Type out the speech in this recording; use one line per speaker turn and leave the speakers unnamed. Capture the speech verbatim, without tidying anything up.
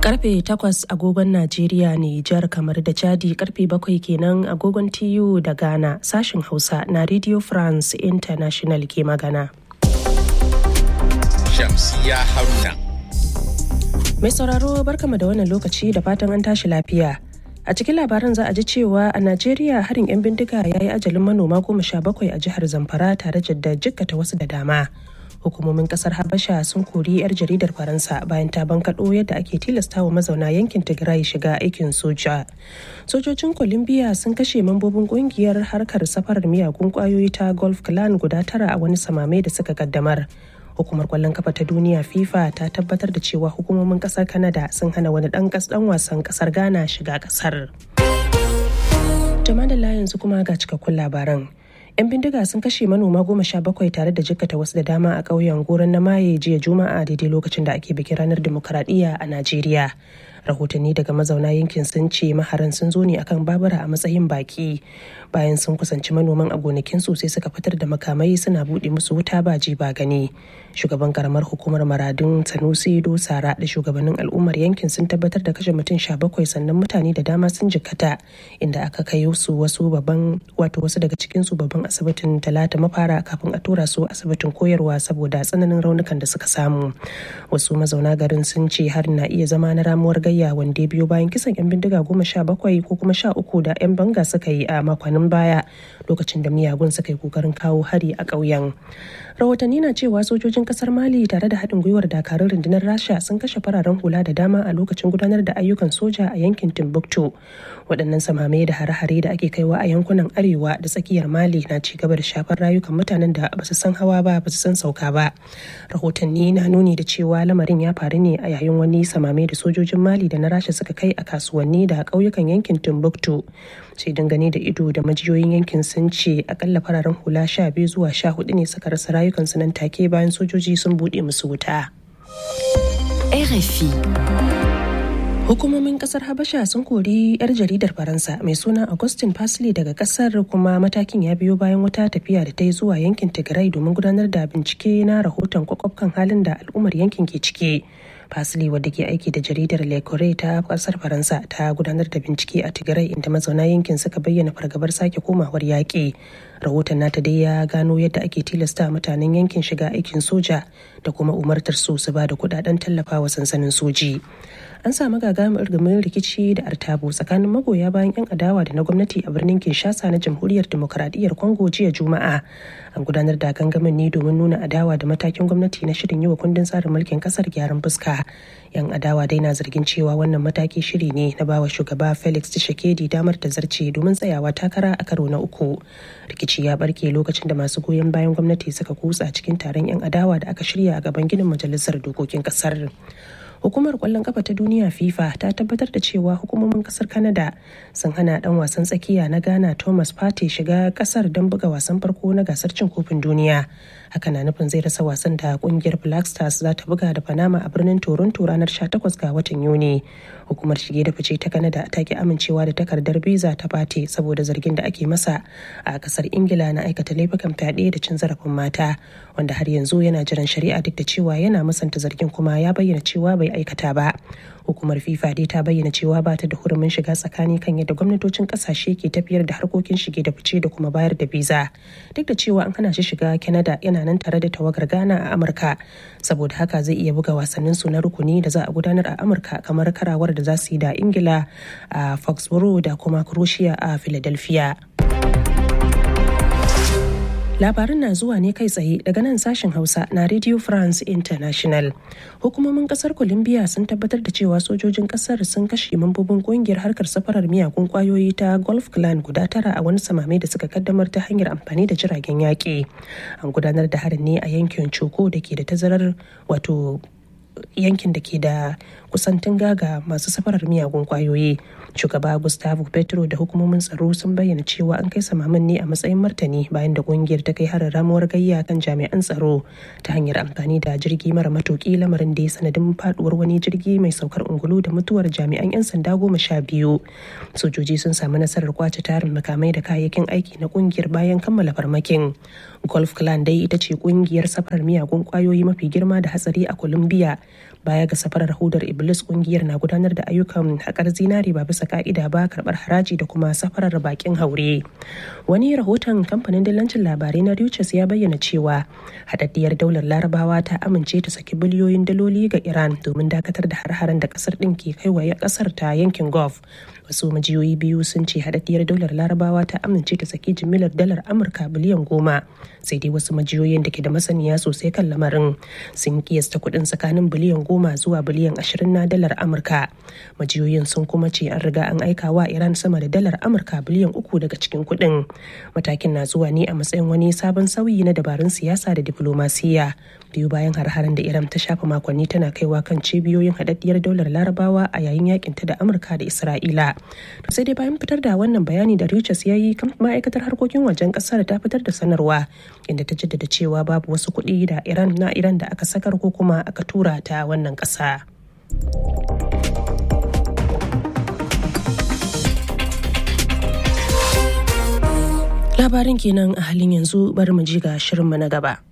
Karfe takwas agogon Najeriya, Nijar, kamar da Chadi, karfe bakwai kenan agogon T U da Ghana. Sashin Hausa na Radio France International ke magana.
Shamsiya Haruna.
Mai sauraro barkama da wannan lokaci da fatan an tashi lafiya. A cikin labaran za a ji cewa a Najeriya harin 'yan bindiga ya yi ajalin manoma goma sha bakwai a jihar Zamfara tare da jikkata wasu da dama. Hukumomin kasar Habasha sun kori 'yar jaridar Faransa bayan ta bankaɗo yadda ake tilastawa mazauna yankin Tigray shiga aikin soja. Sojojin Colombia sun kashe mambobin kungiyar harkar safarar miyagun kwayoyi ta Gulf Clan guda tara a wani samame da suka kaddamar. Hukumar kwallon kafa ta duniya FIFA ta tabbatar da cewa hukumomin kasar Canada sun hana wani dan dan wasan kasar Ghana shiga kasar. Jama'a da yanzu kuma ga cikakkun labaran. 'Yan bindiga sun kashe manoma goma sha bakwai tare da jikkata wasu da dama a ƙauyen Goron na Maye jiya Juma'a daidai lokacin da ake bikin ranar dimokuraɗiyya a Najeriya. Rahotanni daga mazauna yankin sun ce maharan sun zo ne akan babura a matsayin baki bayan sun kusanci manoman a gonakin su sai suka fitar da makamai suna buɗe musu wuta ba ji ba gani. Shugaban karamar hukumar Maradun Sanusi Dosara da shugabannin al'ummar yankin sun tabbatar da kashe mutum sha bakwai sannan mutane da dama sun jikkata inda aka kai su wasu babban wato wasu daga cikin su babban asibitin Talata Mafara kafin a tura su asibitin koyarwa saboda tsananin raunukan da suka samu. Wasu mazauna garin sun ce har na iya zama na ramuwar gayya wanda biyo bayan kisan 'yan bindiga goma sha bakwai ko kuma sha uku da 'yan banga suka yi a makonnin baya lokacin da miyagun suka yi kokarin kawo hari a ƙauyen. Rahotanni na cewa sojojin kasar Mali tare da haɗin gwiwar dakarun rundunar Rasha sun kashe fararen hula da dama a lokacin gudanar da ayyukan soja a yankin Timbuktu. Waɗannan samame da hare-hare da ake kaiwa a yankunan arewa da tsakiyar Mali na ci gaba da shafar rayukan mutanen da ba su san hawa ba ba su san sauka ba. Rahotanni na nuni da cewa lamarin ya faru ne a yayin wani samame da sojojin Mali da na Rasha suka kai a kasuwanni da ƙauyukan yankin Timbuktu. Sai dangane da ido da majiyoyin yankin sun ce akalla fararen hula sha biyu zuwa sha hudu ne suka rasa rayukansu nan take bayan sojoji sun buɗe musu wuta.
R F I.
Hukumomin kasar Habasha sun kori 'yar jaridar Faransa mai suna Augustin Pasley daga kasar kuma matakin ya biyo bayan wata tafiya da ta yi zuwa yankin Tigray domin gudanar da bincike na rahoton kwakwaf kan halin da al'ummar yankin ke ciki. Pasley wadda ke aiki da jaridar Le Corée ta kasar Faransa ta gudanar da bincike a Tigray inda mazauna yankin suka bayyana fargabar sake komawar yaƙi. Rahoton nata dai ya gano yadda ake tilasta mutanen yankin shiga aikin soja da kuma umartar su su ba da kudaden tallafawa sansanin soji. An samu gagarumin rikici da artabu tsakanin magoya bayan 'yan adawa da na gwamnati a birnin Kinshasa na Jamhuriyar Dimokuraɗiyyar Congo jiya Juma'a. An gudanar da gangamin ne domin nuna adawa da matakin gwamnati na shirin yi wa kundin tsarin mulkin kasar gyaran fuska. 'Yan adawa dai na zargin cewa wannan mataki shiri ne na bawa shugaba Felix Tshisekedi damar da zarce domin tsayawa takara a karo na uku. Rikici ya barke lokacin da masu goyon bayan gwamnati suka kutsa cikin taron 'yan adawa da aka shirya a gaban ginin majalisar dokokin kasar. Hukumar kwallon kafa ta duniya FIFA ta tabbatar da cewa hukumomin kasar Canada sun hana dan wasan tsakiya na Ghana Thomas Partey shiga kasar don buga wasan farko na gasar cin kofin duniya. Haka na nufin zai rasa wasan da kungiyar Black Stars za ta buga da Panama a birnin Toronto ranar sha takwas ga watan Yuni. Hukumar shige da fice ta Canada ta ki amincewa da takardar visa ta Partey saboda zargin da ake masa a kasar Ingila na aikata laifukan fyaɗe da cin zarafin mata, wanda har yanzu yana jiran shari'a duk da cewa yana musanta zargin kuma ya bayyana cewa bai aikata ba. Hukumar FIFA dai ta bayyana cewa ba ta da hurumin shiga tsakani kan yadda gwamnatocin kasashe ke tafiyar da harkokin shige da fice da kuma bayar da visa. Duk da cewa an hana shi shiga Canada yana nan tare da tawagar Ghana a Amurka, saboda haka zai iya buga wasannin su na rukuni da za a gudanar a Amurka kamar karawar da za su yi da Ingila a Foxborough da kuma Croatia a Philadelphia. Labarin na zuwa ne kai tsaye daga nan sashen Hausa na Radio France International. Hukumomin kasar Colombia sun tabbatar da cewa sojojin kasar sun kashe mambobin kungiyar harkar safarar miyagun kwayoyi ta Gulf Clan guda tara a wani samame da suka kaddamar ta hanyar amfani da jiragen yaƙi. An gudanar da harin ne a yankin Choco da ke da tazarar wato yankin da ke da kusantin gaga masu safarar miyagun kwayoyi. Shugaba Gustavo Petro da hukumomin tsaro sun bayyana cewa an kai samamin ne a matsayin martani bayan da kungiyar ta kai harin ramuwar gayya kan jami'an tsaro ta hanyar amfani da jirgi mara matuki, lamarin da ya sanadin faduwar wani jirgi mai saukar ungulu da mutuwar jami'an 'yan sanda goma sha biyu. Sojoji sun samu nasarar kwace tarin makamai da kayayyakin aiki na kungiyar bayan kammala farmakin. Gulf Clan dai ita ce kungiyar safarar miyagun kwayoyi mafi girma da hatsari a Colombia, Baya ga safarar hudar Iblis, kungiyar na gudanar da ayyukan haƙar zinari ba bisa ka'ida ba, karɓar haraji da kuma safarar bakin haure. Wani rahoton kamfanin dillancin labarai na Reuters ya bayyana cewa haɗaɗɗiyar daular Larabawa ta amince ta saki biliyoyin daloli ga Iran domin dakatar da har-haren da ƙasar ɗin ke kaiwa ƙasar ta yankin Gulf. Wasu majiyoyi biyu sun ce haɗaɗɗiyar daular Larabawa ta amince ta saki jimillar dalar Amurka biliyan goma, sai dai wasu majiyoyin da ke da masaniya sosai kan lamarin sun kiyasta kuɗin tsakanin biliyan goma zuwa biliyan ashirin na dalar Amurka. Majiyoyin sun kuma ce an riga an aika wa Iran sama da dalar Amurka biliyan uku daga cikin kuɗin. Matakin na zuwa ne a matsayin wani sabon sauyi na dabarun siyasa da diflomasiyya biyu bayan har-haren da Iran ta shafa makonni tana kaiwa kan cibiyoyin haɗaɗɗiyar daular Larabawa a yayin yakinta da Amurka da Isra'ila. To sai dai bayan fitar da wannan bayani da Reuters ya yi, ma'aikatar harkokin wajen ƙasar ta fitar da sanarwa inda ta jaddada cewa babu wasu kuɗi da Iran na Iran da aka sakar ko kuma aka tura ta wannan ƙasa. Labarin kenan a halin yanzu, bari mu ji ga shirinmu na gaba.